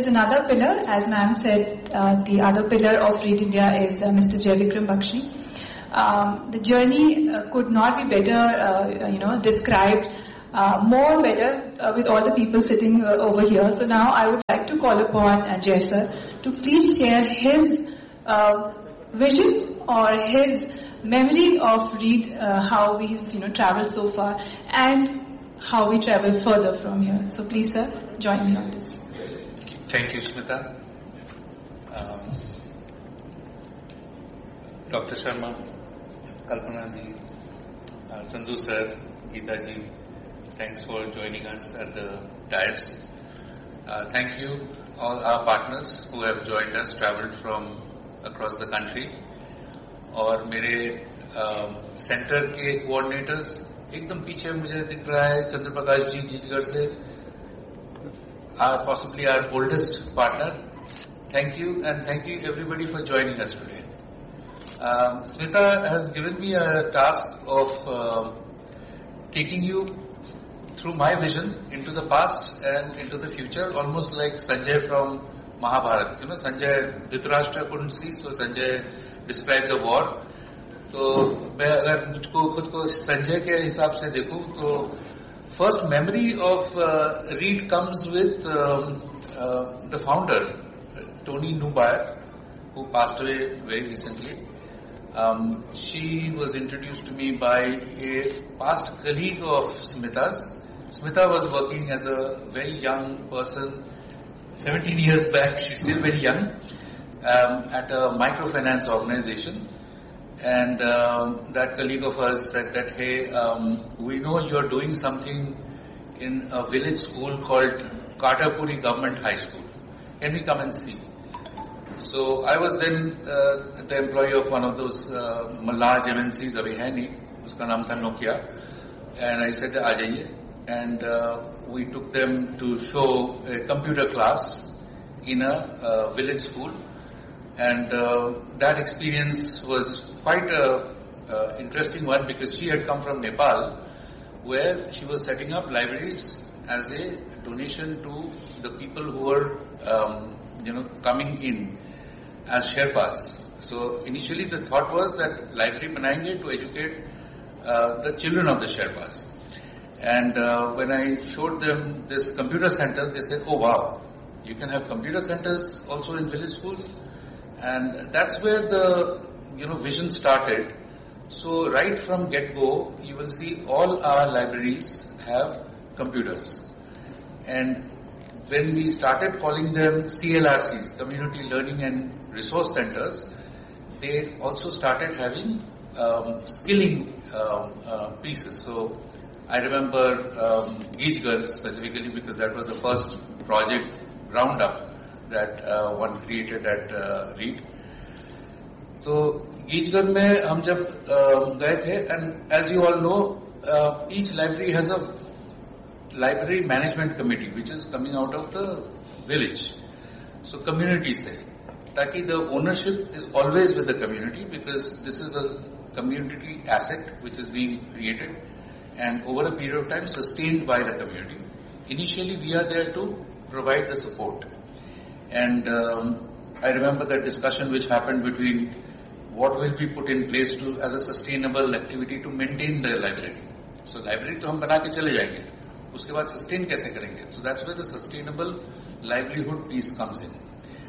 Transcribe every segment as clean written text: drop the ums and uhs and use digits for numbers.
another pillar, as ma'am said, the other pillar of Read India is Mr. Jaivikram Bakshi. The journey could not be better, described more better with all the people sitting over here. So now I would like to call upon Jai sir to please share his vision or his memory of Read, how we've traveled so far and how we travel further from here. So please, sir, join me on this. Thank you, Smita. Dr. Sharma, Kalpana ji, Sandhu sir, Geeta ji, thanks for joining us at the dais. Thank you all our partners who have joined us, traveled from across the country. और मेरे centre के coordinators एकदम पीछे मुझे दिख रहा है चंद्र प्रकाश जी गीजगढ़ से, possibly our oldest partner. Thank you, and thank you everybody for joining us today. Smita has given me a task of taking you through my vision into the past and into the future, almost like Sanjay from Mahabharata. Sanjay Dhritarashtra couldn't see, so Sanjay described the war. तो मैं अगर मुझको खुद को संजय के हिसाब से देखूं तो first memory of Read comes with the founder, Toni Nubayer, who passed away very recently. She was introduced to me by a past colleague of Smita's. Smita was working as a very young person, 17 years back, she's still very young, at a microfinance organization. And that colleague of hers said that, hey, we know you're doing something in a village school called Katarpuri Government High School. Can we come and see? So I was then the employee of one of those large MNCs, abhi hai nahi, uska naam tha Nokia. And I said, aa jaiye. And we took them to show a computer class in a village school. And that experience was quite a interesting one because she had come from Nepal, where she was setting up libraries as a donation to the people who were, coming in as Sherpas. So initially the thought was that library banayenge to educate the children of the Sherpas. And when I showed them this computer center, they said, oh wow, you can have computer centers also in village schools. And that's where the vision started. So right from get-go, you will see all our libraries have computers. And when we started calling them CLRCs, Community Learning and Resource Centers, they also started having skilling pieces. So I remember Geejgarh specifically because that was the first project roundup that one created at Read. So Geejgarh में हम जब गए थे, and as you all know, each library has a library management committee which is coming out of the village. So community से, ताकि the ownership is always with the community because this is a community asset which is being created and over a period of time sustained by the community. Initially we are there to provide the support. And I remember that discussion which happened between what will be put in place to as a sustainable activity to maintain the library. So library तो हम बना के चले जाएंगे, उसके बाद sustain कैसे करेंगे? So that's where the sustainable livelihood piece comes in.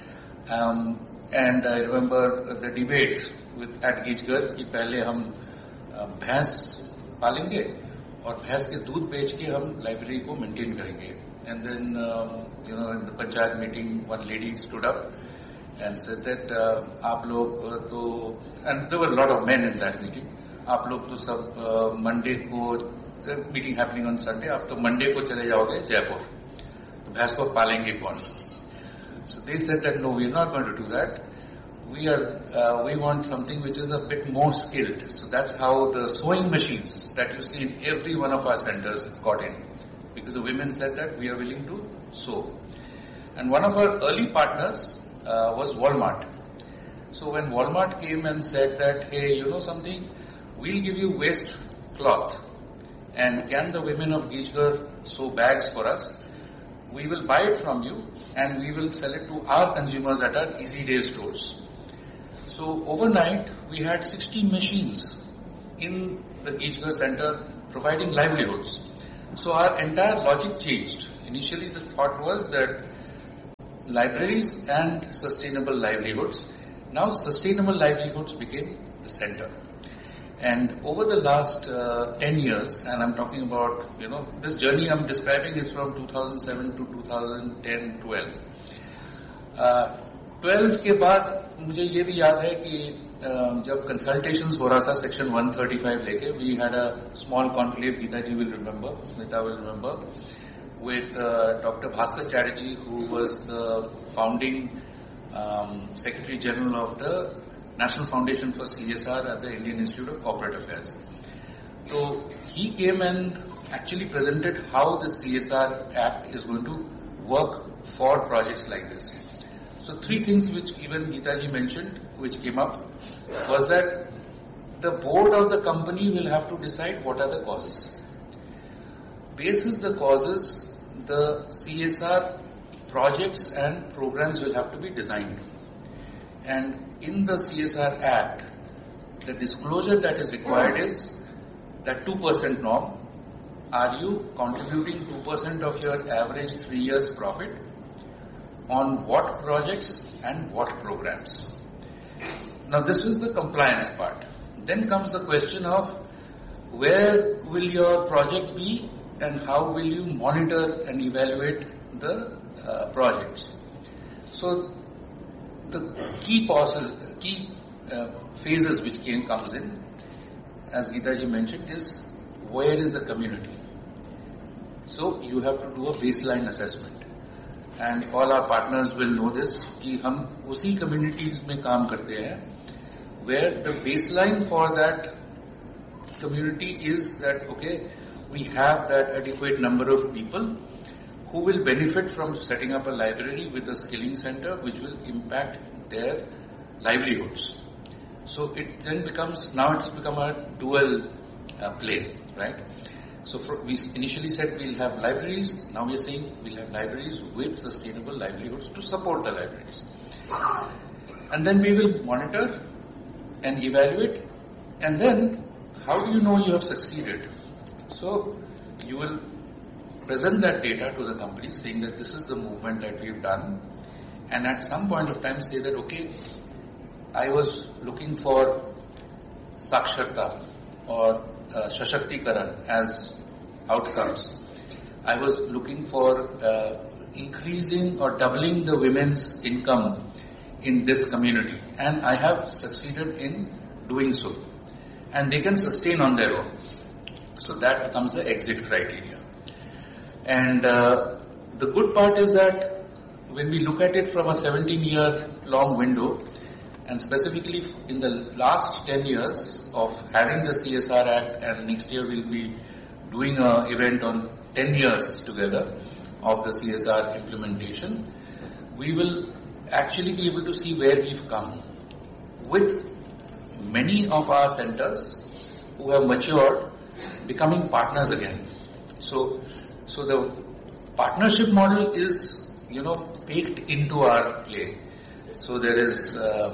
And I remember the debate at Geejgarh कि पहले हम भैंस पालेंगे और भैंस के दूध बेच के हम लाइब्रेरी को मेंटेन करेंगे. And then, in the panchayat meeting, one lady stood up and said that, आप लोग तो, and there were a lot of men in that meeting, आप लोग तो सब Monday को, meeting happening on Sunday, आप तो Monday को चले जाओगे जयपुर, तो भैंस को पालेंगे कौन? So they said that no, we are not going to do that. We want something which is a bit more skilled. So that's how the sewing machines that you see in every one of our centers got in. Because the women said that we are willing to sew. And one of our early partners was Walmart. So when Walmart came and said that, hey, you know something, we'll give you waste cloth. And can the women of Geejgarh sew bags for us? we will buy it from you and we will sell it to our consumers at our Easy Day stores. So overnight, we had 16 machines in the Geachgarh Center providing livelihoods. So our entire logic changed. Initially the thought was that libraries and sustainable livelihoods. Now sustainable livelihoods became the center. And over the last 10 years, and I'm talking about, this journey I'm describing is from 2007 to 2010-12. 12 के बाद मुझे ये भी याद है कि जब consultations हो रहा था section 135 लेके, we had a small conclave, Geeta ji will remember, Smita will remember, with Dr. Bhaskar Chatterjee, who was the founding Secretary General of the National Foundation for CSR at the Indian Institute of Corporate Affairs. So he came and actually presented how the CSR Act is going to work for projects like this. So three things which even Geeta ji mentioned, which came up, was that the board of the company will have to decide what are the causes. Basis the causes, the CSR projects and programs will have to be designed. And in the CSR Act, the disclosure that is required is that 2% norm. Are you contributing 2% of your average 3 years profit? On what projects and what programs? Now this is the compliance part. Then comes the question of where will your project be and how will you monitor and evaluate the projects. So the key phases which comes in, as Geeta ji mentioned, is where is the community. So you have to do a baseline assessment. And all our partners will know this, कि हम उसी communities में काम करते हैं, where the baseline for that community is that, okay, we have that adequate number of people who will benefit from setting up a library with a skilling center which will impact their livelihoods. So it then becomes, now it's become a dual play, right? So we initially said we'll have libraries, now we are saying we'll have libraries with sustainable livelihoods to support the libraries. And then we will monitor and evaluate, and then how do you know you have succeeded? So you will present that data to the company saying that this is the movement that we've done, and at some point of time say that, okay, I was looking for Saksharta or Shashaktikaran as outcomes. I was looking for increasing or doubling the women's income in this community, and I have succeeded in doing so. And they can sustain on their own. So that becomes the exit criteria. And the good part is that when we look at it from a 17-year long window, and specifically in the last 10 years of having the CSR Act, and next year we'll be doing an event on 10 years together of the CSR implementation, we will actually be able to see where we've come. With many of our centers who have matured becoming partners again. So the partnership model is, baked into our play. So there is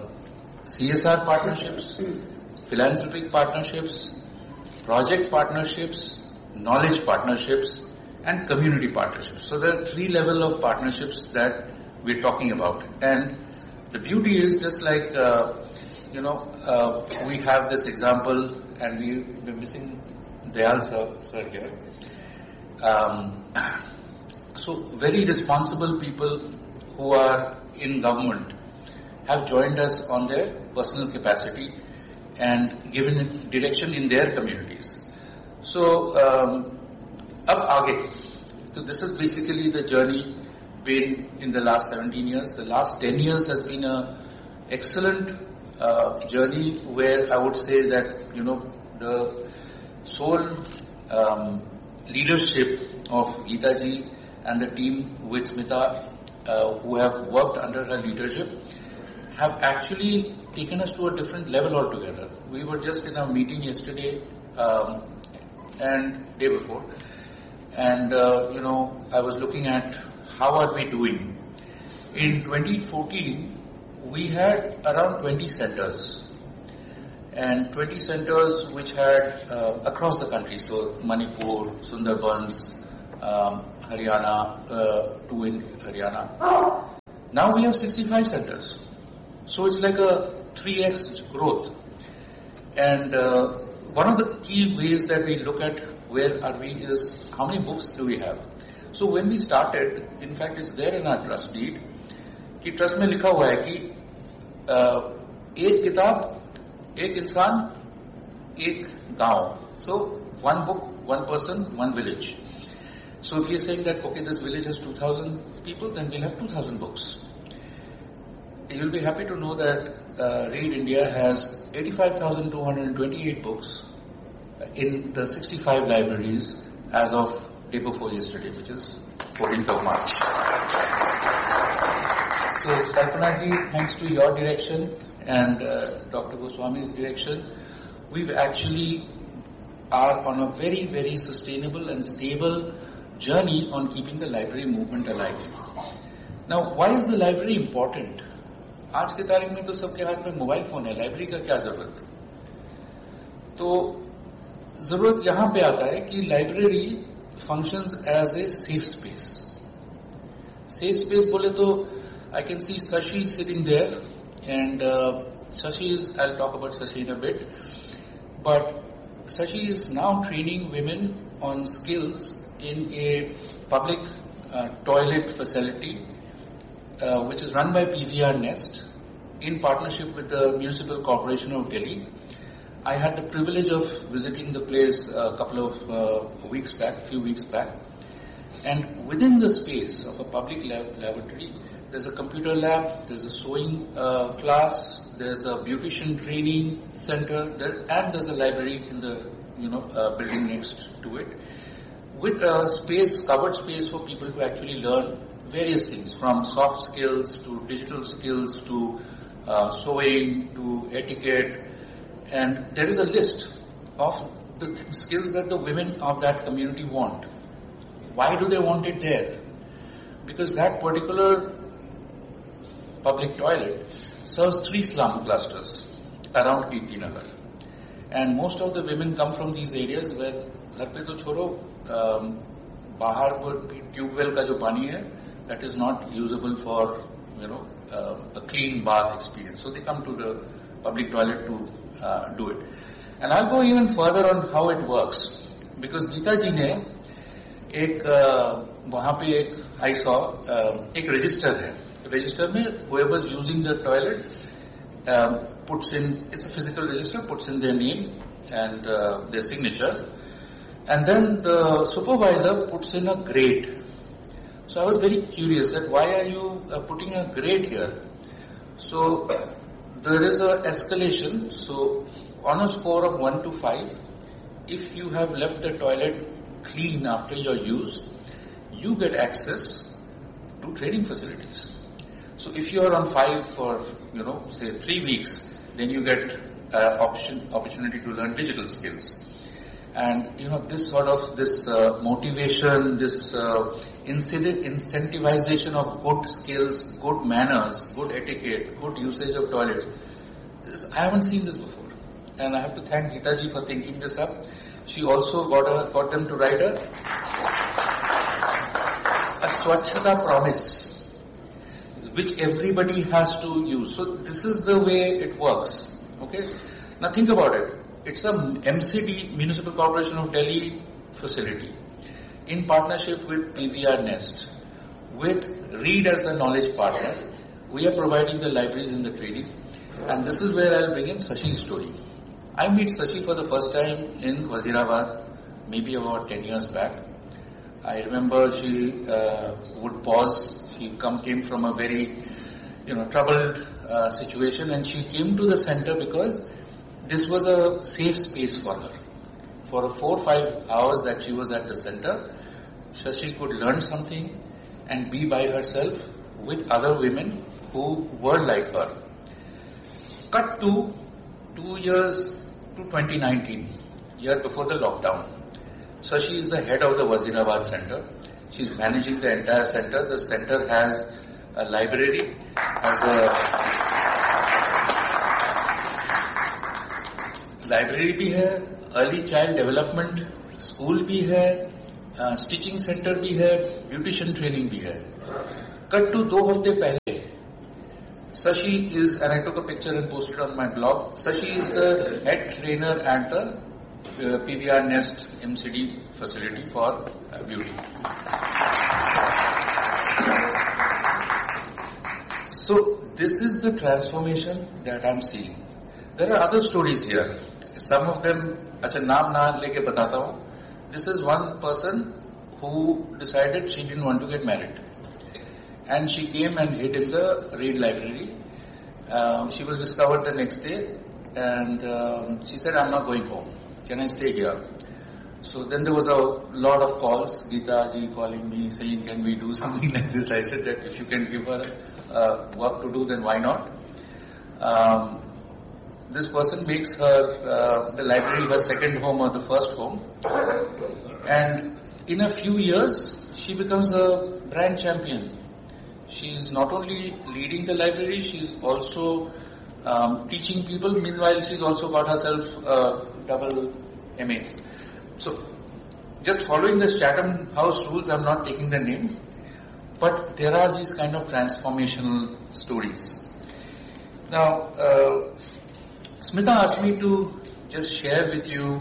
CSR partnerships, philanthropic partnerships, project partnerships, knowledge partnerships, and community partnerships. So there are 3 levels of partnerships that we're talking about. And the beauty is just like, we have this example, and we're missing Dayal sir here. So very responsible people who are in government have joined us on their personal capacity and given it direction in their communities. So, ab aage. So this is basically the journey been in the last 17 years. The last 10 years has been a excellent journey where I would say that, the sole leadership of Geeta ji and the team with Smita who have worked under her leadership have actually taken us to a different level altogether. We were just in a meeting yesterday and day before, and I was looking at how are we doing? In 2014, we had around 20 centers, and 20 centers which had across the country, so Manipur, Sundarbans, Haryana, 2 in Haryana. Now we have 65 centers. So it's like a 3x growth. And one of the key ways that we look at where are we is how many books do we have. So when we started, in fact it's there in our trust deed, कि trust में लिखा हुआ है कि एक किताब एक इंसान एक गांव. So one book, one person, one village. So if you're saying that, okay, this village has 2,000 people, then we'll have 2,000 books. You'll be happy to know that Read India has 85,228 books in the 65 libraries as of day before yesterday, which is 14th of March. So Kalpana ji, thanks to your direction and Dr. Goswami's direction, we've actually are on a very, very sustainable and stable journey on keeping the library movement alive. Now, why is the library important? आज के तारीख में तो सबके हाथ में mobile phone है, library का क्या जरूरत? तो जरूरत यहां पे आता है कि library functions as a safe space. Safe space बोले तो I can see Shashi sitting there, and Shashi is, I'll talk about Shashi in a bit, but Shashi is now training women on skills in a public toilet facility which is run by PVR Nest in partnership with the Municipal Corporation of Delhi. I had the privilege of visiting the place a couple of few weeks back, and within the space of a public laboratory, there's a computer lab, there's a sewing class, there's a beautician training center, and there's a library in the building next to it, with a covered space for people to actually learn various things, from soft skills to digital skills to sewing to etiquette. And there is a list of the skills that the women of that community want. Why do they want it there? Because that particular public toilet serves 3 slum clusters around Kirti Nagar. And most of the women come from these areas where घर पे तो छोड़ो, बाहर वो tubewell का जो पानी है, that is not usable for a clean bath experience. So they come to the public toilet to do it. And I'll go even further on how it works, because Geeta ji ने वहाँ पे I saw एक register है. Register में whoever is using the toilet puts in, it's a physical register, puts in their name and their signature, and then the supervisor puts in a grade. So I was very curious that why are you putting a grade here? So there is a escalation. So on a score of 1 to 5, if you have left the toilet clean after your use, you get access to training facilities. So if you are on 5 for, say 3 weeks, then you get opportunity to learn digital skills. And, this sort of, motivation, this incentivization of good skills, good manners, good etiquette, good usage of toilets, I haven't seen this before. And I have to thank Geeta ji for thinking this up. She also got them to write a Swachhata promise, which everybody has to use. So this is the way it works. Okay? Now think about it. It's a MCD, Municipal Corporation of Delhi facility, in partnership with PVR Nest, with Read as the knowledge partner. We are providing the libraries and the training. And this is where I'll bring in Sashi's story. I meet Sashi for the first time in Wazirabad, maybe about 10 years back. I remember she would pause. She came from a very, troubled situation, and she came to the center because this was a safe space for her. For 4 or 5 hours that she was at the center, Shashi could learn something and be by herself with other women who were like her. Cut to 2 years to 2019, year before the lockdown. Shashi is the head of the Wazirabad Center, She's managing the entire center. The center has a library, has a library भी है, early child development school भी है, stitching center भी है, beautician training भी है. Cut to 2 हफ्ते पहले, Sashi is, and I took a picture and posted on my blog, Sashi is the head trainer at the PVR Nest MCD facility for beauty. So this is the transformation that I'm seeing. There are other stories here. Some of them, अच्छा नाम ना लेके बताता हूँ. This is one person who decided she didn't want to get married. And she came and hid in the Reid library. She was discovered the next day and she said, I'm not going home. Can I stay here? So then there was a lot of calls. Geeta ji calling me saying, can we do something like this? I said that if you can give her work to do, then why not? This person makes her, the library her second home or the first home. And in a few years, she becomes a brand champion. She is not only leading the library, she is also teaching people. Meanwhile, she's also got herself double MA. So, just following the Chatham House rules, I'm not taking the name. But there are these kind of transformational stories. Now, Smita asked me to just share with you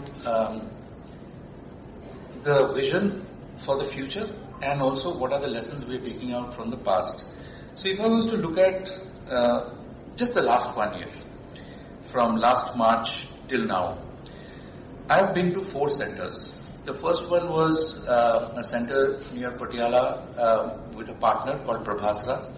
the vision for the future and also what are the lessons we're taking out from the past. So if I was to look at just the last 1 year, from last March till now, I've been to 4 centers. The first one was a center near Patiala with a partner called Prabhasra.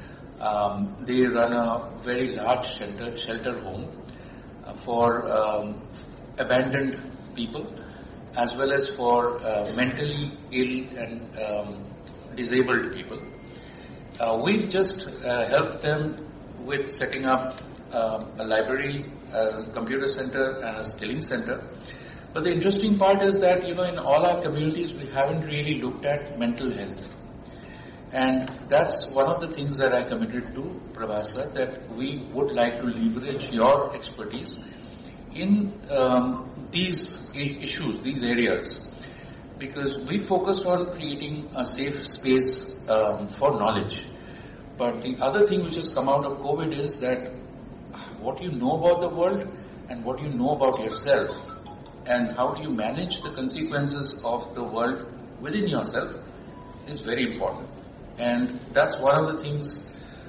They run a very large shelter home for abandoned people as well as for mentally ill and disabled people. We've just helped them with setting up a library, a computer center and a skilling center. But the interesting part is that, in all our communities we haven't really looked at mental health. And that's one of the things that I committed to Prabhasra, that we would like to leverage your expertise in these issues, these areas. Because we focused on creating a safe space for knowledge. But the other thing which has come out of COVID is that what you know about the world and what you know about yourself and how do you manage the consequences of the world within yourself is very important. And that's one of the things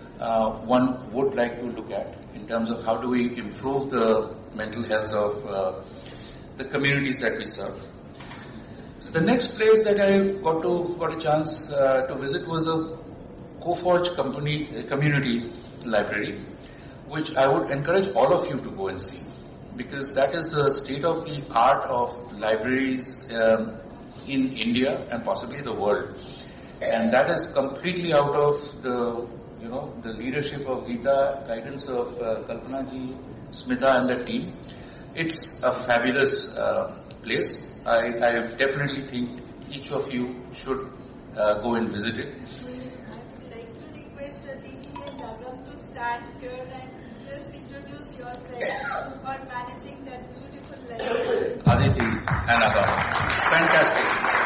one would like to look at in terms of how do we improve the mental health of the communities that we serve. The next place that I got a chance to visit was a Coforge community library, which I would encourage all of you to go and see, because that is the state of the art of libraries in India and possibly the world. And that is completely out of the leadership of Geeta, guidance of Kalpana ji, Smita and the team. It's a fabulous place. I definitely think each of you should go and visit it. I would like to request Aditi and Agam to stand here and just introduce yourself for managing that beautiful library. Aditi and Agam. Fantastic.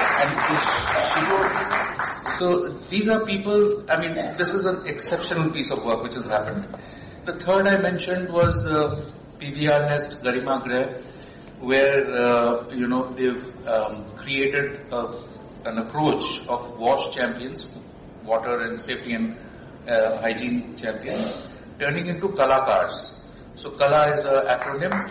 And so these are people, this is an exceptional piece of work which has happened. The third I mentioned was the PVR Nest Garima Greh, where, they've created an approach of WASH champions, water and safety and hygiene champions, turning into Kalakars. So Kala is an acronym.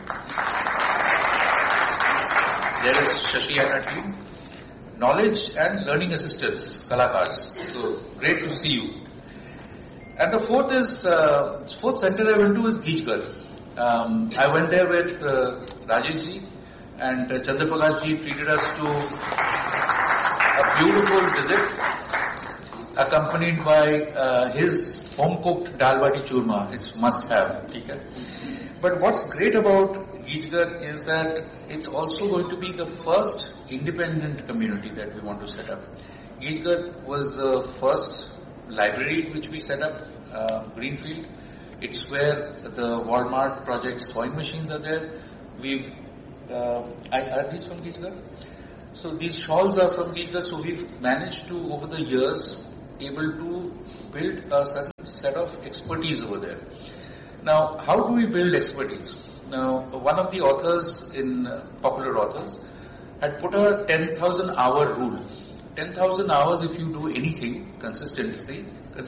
There is Shashi and her team. Knowledge and learning assistants, Kalakars. So great to see you. And the fourth center I went to is Geechgar. I went there with Rajesh ji, and Chandraprakash ji treated us to a beautiful visit, accompanied by his home-cooked dal bati churma. It's must-have. Okay? But what's great about Geechgar is that it's also going to be the first independent community that we want to set up. Geachgarh was the first library which we set up, Greenfield. It's where the Walmart project sewing machines are there. Are these from Geachgarh? So these shawls are from Geachgarh. So we've managed to, over the years, able to build a certain set of expertise over there. Now, how do we build expertise? Now, one of the authors popular authors, had put a 10,000 hour rule. 10,000 hours, if you do anything consistently,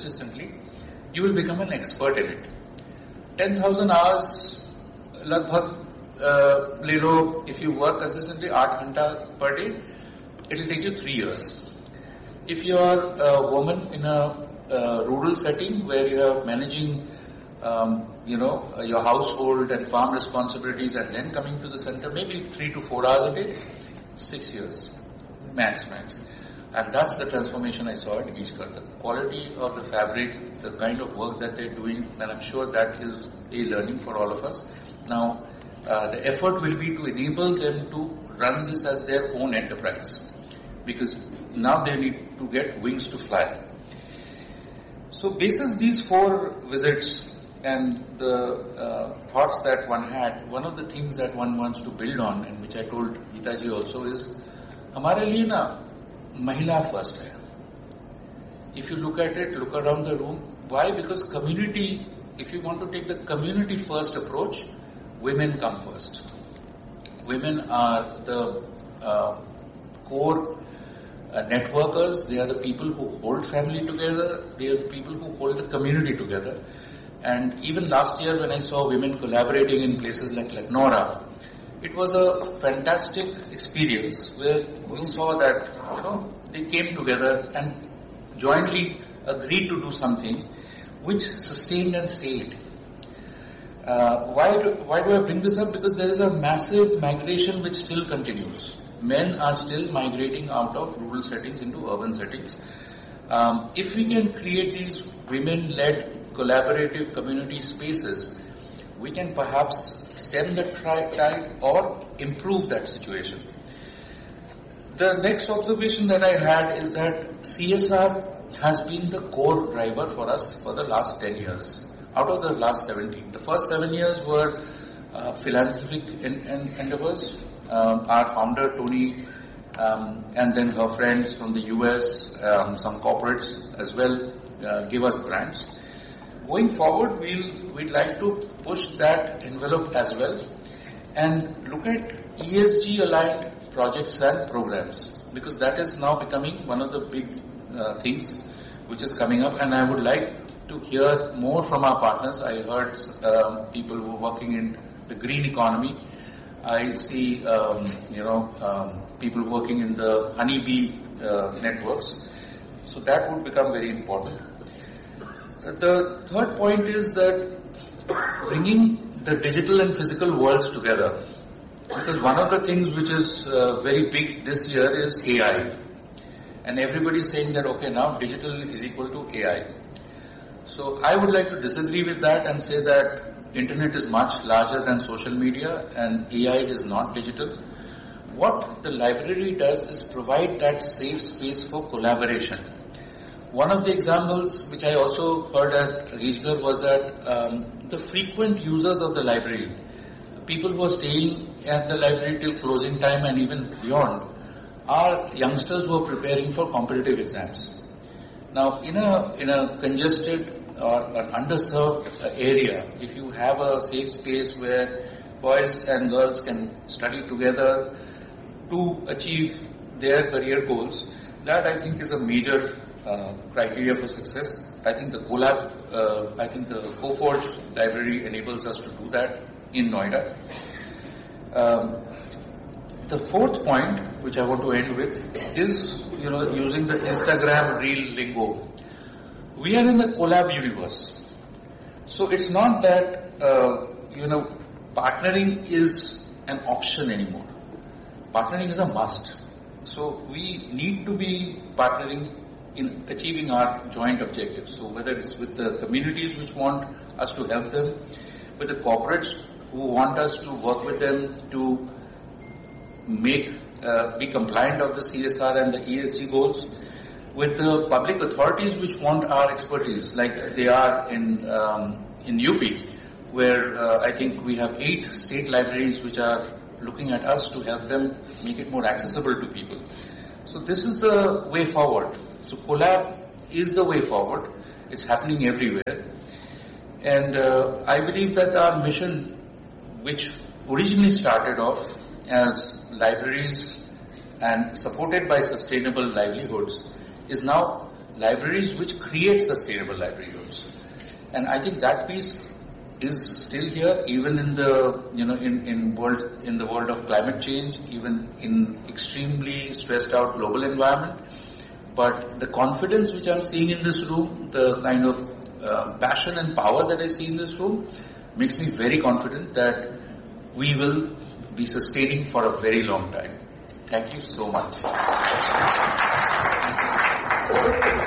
you will become an expert in it. 10,000 hours, lagbhag, if you work consistently 8 ghanta per day, it will take you 3 years. If you are a woman in a rural setting where you are managing, your household and farm responsibilities and then coming to the center, maybe 3 to 4 hours a day, 6 years, max. And that's the transformation I saw at Geachgarh. The quality of the fabric, the kind of work that they're doing, and I'm sure that is a learning for all of us. Now, the effort will be to enable them to run this as their own enterprise, because now they need to get wings to fly. So basis these 4 visits and the thoughts that one had, one of the things that one wants to build on, and which I told Geeta ji also, is हमारे लिए ना महिला first है. If you look at it, look around the room. Why? Because community, if you want to take the community first approach, women come first. Women are the core networkers. They are the people who hold family together. They are the people who hold the community together. And even last year when I saw women collaborating in places like Nora, it was a fantastic experience where we saw that, they came together and jointly agreed to do something which sustained and stayed. Why do I bring this up? Because there is a massive migration which still continues. Men are still migrating out of rural settings into urban settings. If we can create these women-led collaborative community spaces, we can perhaps stem the tide or improve that situation. The next observation that I had is that CSR has been the core driver for us for the last 10 years. Out of the last 17. The first 7 years were philanthropic endeavors. Our founder, Tony, and then her friends from the US, some corporates as well, give us grants. Going forward, we'd like to push that envelope as well and look at ESG-aligned projects and programs, because that is now becoming one of the big things which is coming up, and I would like to hear more from our partners. I heard people who are working in the green economy. I see, people working in the honeybee networks. So that would become very important. The third point is that bringing the digital and physical worlds together. Because one of the things which is very big this year is AI. And everybody is saying that, okay, now digital is equal to AI. So I would like to disagree with that and say that internet is much larger than social media and AI is not digital. What the library does is provide that safe space for collaboration. One of the examples which I also heard at Geachgarh was that the frequent users of the library, people who are staying at the library till closing time and even beyond, are youngsters who are preparing for competitive exams. Now, in a congested or an underserved area, if you have a safe space where boys and girls can study together to achieve their career goals, that I think is a major criteria for success. I think the Coforge library enables us to do that in Noida. The fourth point, which I want to end with, is using the Instagram reel lingo. We are in the collab universe, so it's not that partnering is an option anymore. Partnering is a must. So we need to be partnering in achieving our joint objectives. So whether it's with the communities which want us to help them, with the corporates who want us to work with them to be compliant of the CSR and the ESG goals, with the public authorities which want our expertise, like they are in UP, where I think we have 8 state libraries which are looking at us to help them make it more accessible to people. So this is the way forward. So collab is the way forward. It's happening everywhere. And I believe that our mission, which originally started off as libraries and supported by sustainable livelihoods, is now libraries which create sustainable livelihoods. And I think that piece is still here, even in the in the world of climate change, even in extremely stressed out global environment. But the confidence which I'm seeing in this room, the kind of passion and power that I see in this room, makes me very confident that we will be sustaining for a very long time. Thank you so much.